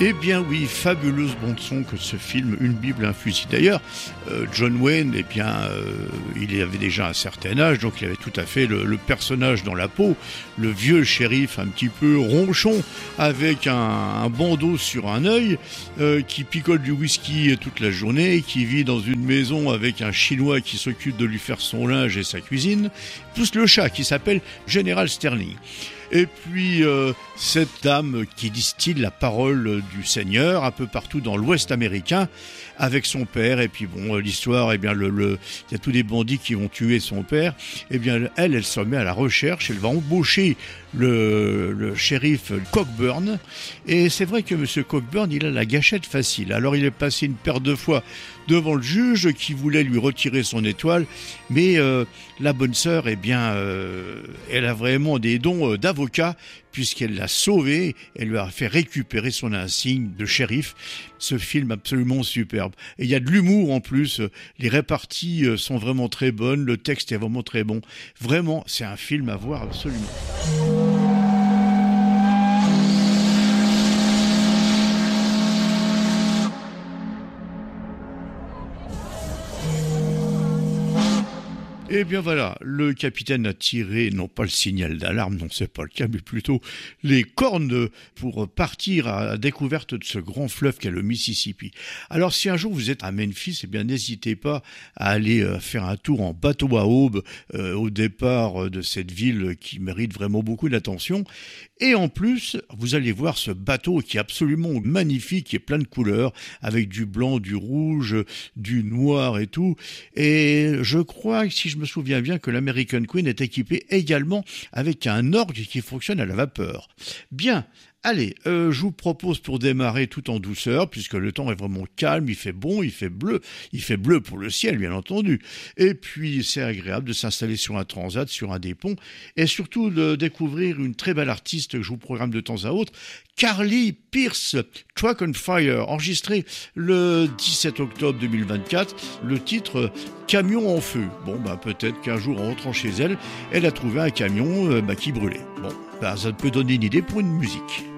Eh bien oui, fabuleuse bande-son que ce film, une Bible, un fusil. D'ailleurs, John Wayne, il avait déjà un certain âge, donc il avait tout à fait le personnage dans la peau, le vieux shérif un petit peu ronchon, avec un bandeau sur un œil, qui picole du whisky toute la journée, qui vit dans une maison avec un Chinois qui s'occupe de lui faire son linge et sa cuisine, plus le chat qui s'appelle General Sterling. Et puis cette dame qui distille la parole du Seigneur un peu partout dans l'Ouest américain avec son père. Et puis bon, l'histoire, il y a tous des bandits qui vont tuer son père. Eh bien, elle se met à la recherche. Elle va embaucher le shérif Cockburn. Et c'est vrai que Monsieur Cockburn, il a la gâchette facile. Alors il est passé une paire de fois devant le juge qui voulait lui retirer son étoile, mais la bonne sœur, elle a vraiment des dons d'avocat puisqu'elle l'a sauvé, elle lui a fait récupérer son insigne de shérif. Ce film absolument superbe. Et il y a de l'humour en plus, les réparties sont vraiment très bonnes, le texte est vraiment très bon. Vraiment, c'est un film à voir absolument. Eh bien voilà, le capitaine a tiré, non pas le signal d'alarme, non c'est pas le cas, mais plutôt les cornes pour partir à la découverte de ce grand fleuve qu'est le Mississippi. Alors si un jour vous êtes à Memphis, eh bien n'hésitez pas à aller faire un tour en bateau à aube au départ de cette ville qui mérite vraiment beaucoup d'attention. Et en plus, vous allez voir ce bateau qui est absolument magnifique, qui est plein de couleurs, avec du blanc, du rouge, du noir et tout. Et je crois, si je me souviens bien, que l'American Queen est équipée également avec un orgue qui fonctionne à la vapeur. Bien. Allez, je vous propose pour démarrer tout en douceur, puisque le temps est vraiment calme, il fait bon, il fait bleu pour le ciel, bien entendu. Et puis, c'est agréable de s'installer sur un transat, sur un des ponts, et surtout de découvrir une très belle artiste que je vous programme de temps à autre, Carly Pearce, Truck on Fire, enregistré le 17 octobre 2024, le titre Camion en feu. Bon, peut-être qu'un jour, en rentrant chez elle, elle a trouvé un camion qui brûlait. Bon, ça peut donner une idée pour une musique.